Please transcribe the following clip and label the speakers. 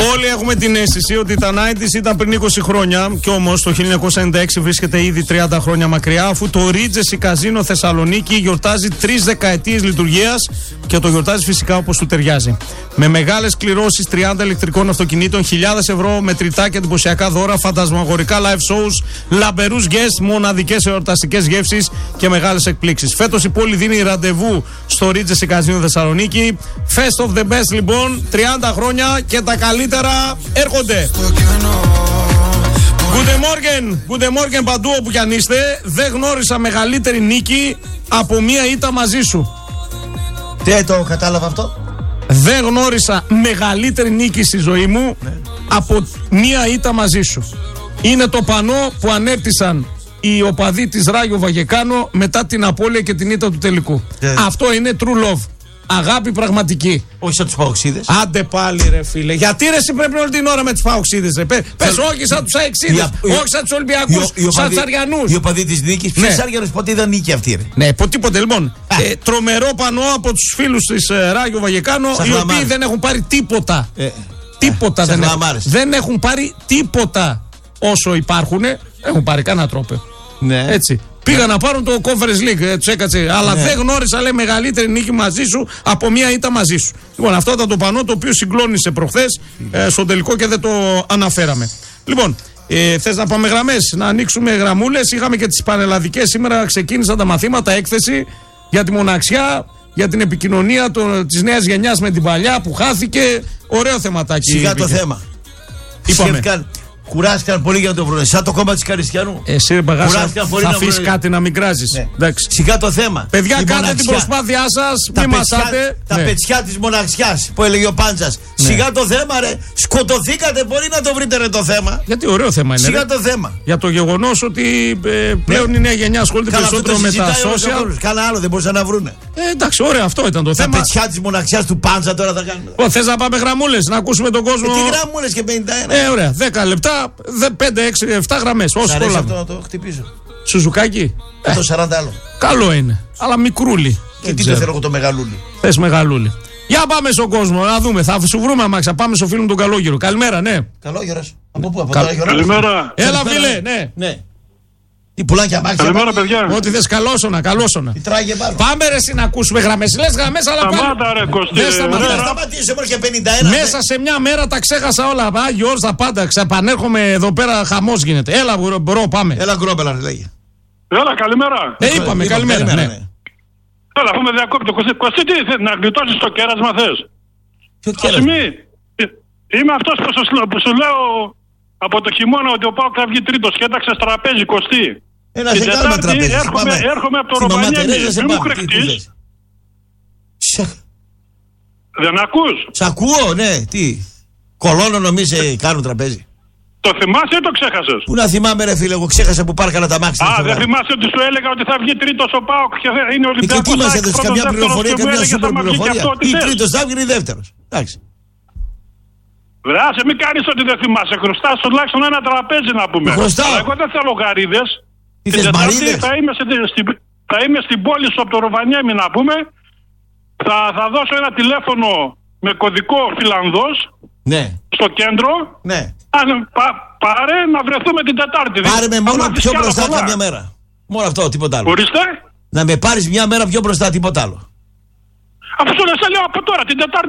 Speaker 1: Όλοι έχουμε την αίσθηση ότι τα 90's ήταν πριν 20 χρόνια, κι όμως το 1996 βρίσκεται ήδη 30 χρόνια μακριά, αφού το Regency Casino Θεσσαλονίκη γιορτάζει 3 δεκαετίες λειτουργίας και το γιορτάζει φυσικά όπως του ταιριάζει. Με μεγάλες κληρώσεις, 30 ηλεκτρικών αυτοκινήτων, χιλιάδες ευρώ μετρητά και εντυπωσιακά δώρα, φαντασμαγορικά live shows, λαμπερούς guests, μοναδικές εορταστικές γεύσεις και μεγάλες εκπλήξεις. Φέτος η πόλη δίνει ραντεβού στο Regency Casino Θεσσαλονίκη. Fest of the best λοιπόν, 30 χρόνια και τα καλύτερα έρχονται. Good morning παντού όπου κι αν είστε. Δεν γνώρισα μεγαλύτερη νίκη από μία ήττα μαζί σου.
Speaker 2: Τι το κατάλαβα αυτό?
Speaker 1: Δεν γνώρισα μεγαλύτερη νίκη στη ζωή μου από μία ήττα μαζί σου. Είναι το πανό που ανέπτυσαν οι οπαδοί της Ράγιο Βαγεκάνο μετά την απώλεια και την ήττα του τελικού. Αυτό είναι true love. Αγάπη πραγματική.
Speaker 2: Όχι σαν τους Παοξίδες.
Speaker 1: Άντε πάλι ρε φίλε. Γιατί ρε εσύ πρέπει όλη την ώρα με τους Παοξίδες ρε. Πες όχι σαν τους Αεξίδες. Όχι σαν τους Ολυμπιακούς. Σαν τους Αριανούς.
Speaker 2: Οι οπαδοί της νίκης. Ποιος Άριανος ποτέ ήταν νίκη αυτή ρε?
Speaker 1: Ναι τίποτε λοιπόν. Τρομερό πανό από τους φίλους της Ράγιο Βαγεκάνο, οι οποίοι δεν έχουν πάρει τίποτα. Τίποτα δεν έχουν πάρει τίποτα όσο υπάρχουν. Έχουν πάρει κανένα τρόπο. Έτσι. Πήγαν να πάρουν το Conference League, τους έκατσε. Αλλά δεν γνώρισα, λέει, μεγαλύτερη νίκη μαζί σου από μία ήττα μαζί σου. Λοιπόν, αυτό ήταν το πανό το οποίο συγκλώνησε προχθές στον τελικό και δεν το αναφέραμε. Λοιπόν, θες να πάμε γραμμές, να ανοίξουμε γραμμούλες? Είχαμε και τις πανελλαδικές. Σήμερα ξεκίνησαν τα μαθήματα, έκθεση για τη μοναξιά, για την επικοινωνία της νέας γενιάς με την παλιά που χάθηκε. Ωραίο θεματάκι.
Speaker 2: Σιγά το θέμα. Κουράστηκαν πολύ για να το βρουν. Σαν το κόμμα της Καριστιανού.
Speaker 1: Εσύ ρε Μπαγάσα, θα αφήσεις κάτι να μην κράζεις.
Speaker 2: Σιγά το θέμα.
Speaker 1: Παιδιά, κάντε την προσπάθειά σας. Μη μασάτε.
Speaker 2: Τα πετσιά της μοναξιάς που έλεγε ο Πάντζας. Σιγά το θέμα, ρε. Σκοτωθήκατε. Μπορεί να το βρείτε, ρε, το θέμα.
Speaker 1: Γιατί ωραίο θέμα είναι.
Speaker 2: Σιγά το θέμα.
Speaker 1: Για το γεγονός ότι πλέον η νέα γενιά ασχολείται περισσότερο με τα social.
Speaker 2: Κάνα άλλο δεν μπορούσαν να βρούνε.
Speaker 1: Εντάξει, ωραίο, αυτό ήταν το θέμα.
Speaker 2: Τα πετσιά της μοναξιάς του Πάντζα τώρα θα κάνουν.
Speaker 1: Θες να πάμε γραμμούλες, να ακούσουμε τον κόσμο?
Speaker 2: Τι γραμμούλες και 51.
Speaker 1: Ωραία, 10 λεπτά. 5, 6, 7 γραμμές. Όσο
Speaker 2: αυτό να το χτυπήσω.
Speaker 1: Σουζουκάκι.
Speaker 2: Το 40 άλλο.
Speaker 1: Καλό είναι. Αλλά μικρούλι.
Speaker 2: Και τι το θέλω εγώ το μεγαλούλι.
Speaker 1: Θες μεγαλούλι. Για πάμε στον κόσμο, να δούμε. Θα σου βρούμε αμάξα. Πάμε στο φίλο μου τον Καλόγυρο. Καλημέρα, ναι.
Speaker 2: Καλόγυρος. Από πού, από τώρα Γιώργο?
Speaker 3: Καλημέρα.
Speaker 1: Έλα, φίλε, ναι.
Speaker 2: Τι πουλάνε και αμάξια.
Speaker 3: Καλημέρα, παιδιά.
Speaker 1: Ό,τι θες, καλόσωνα.
Speaker 2: Τι τράγε πάνω.
Speaker 1: Πάμε ρε εσύ να ακούσουμε γραμμές. Λες γραμμές, αλλά πάμε.
Speaker 3: Σταμάτα ρε Κωστή.
Speaker 2: Σταματήσε μόνο και 51.
Speaker 1: Μέσα σε μια μέρα τα ξέχασα όλα. Άγιος τα πάντα. Ξαπανέρχομαι εδώ πέρα, χαμός γίνεται. Έλα, μπρο, πάμε.
Speaker 2: Έλα, γκρόμπελα, λέγε.
Speaker 3: Έλα, καλημέρα.
Speaker 1: Είπαμε, καλημέρα. Ναι.
Speaker 3: Έλα, έχουμε διακόπτει. Κωστή, τι θες, να γλιτώσεις το κέρασμα θες?
Speaker 2: Ποιο κέρασμα?
Speaker 3: Είμαι αυτός που σου λέω από το χειμώνα ότι ο ΠΑΟΚ θα βγει τρίτος και έταξε τραπέζι, Κωστή.
Speaker 2: Ένα σε κάνουμε τραπέζι.
Speaker 3: Έρχομαι από το Ροβανιέμι. Μην μου χρεκτείς. Δεν ακούς?
Speaker 2: Σ' ακούω, ναι. Τι? Κολόνο νομίζεις κάνουν τραπέζι?
Speaker 3: Το θυμάσαι ή το ξέχασες?
Speaker 2: Πού να θυμάμαι ρε φίλε, εγώ ξέχασα που πάρκανα τα μάξια.
Speaker 3: Α, δεν θυμάσαι ότι σου έλεγα ότι θα βγει τρίτος ο ΠΑΟΚ και είναι ο Ολυμπιακός?
Speaker 2: Και τι μας έδωσε, καμιά πληροφορία, καμιά σούπερ πληροφορία? Ή τρίτος θα βγει ή δεύτερος. Εντάξει.
Speaker 3: Βρεάσε, μην κάνεις ότι δεν θυμάσαι. Χρωστάς τουλάχιστον ένα τραπέζι να πούμε.
Speaker 2: Χρωστάω.
Speaker 3: Αλλά εγώ δεν θέλω γαρίδες.
Speaker 2: Τι θες, μαρίδες?
Speaker 3: Θα είμαι στην πόλη σου από το Ροβανιέμι να πούμε. Θα δώσω ένα τηλέφωνο με κωδικό Φιλανδός.
Speaker 2: Ναι.
Speaker 3: Στο κέντρο.
Speaker 2: Ναι.
Speaker 3: Πάρε να βρεθούμε την Τετάρτη.
Speaker 2: Πάρε με μόνο πιο μπροστά καμιά μέρα. Μόνο αυτό, τίποτα άλλο.
Speaker 3: Ορίστε.
Speaker 2: Να με πάρεις μια μέρα πιο μπροστά, τίποτα άλλο.
Speaker 3: Αφού σου λέω από τώρα την Τετάρτη.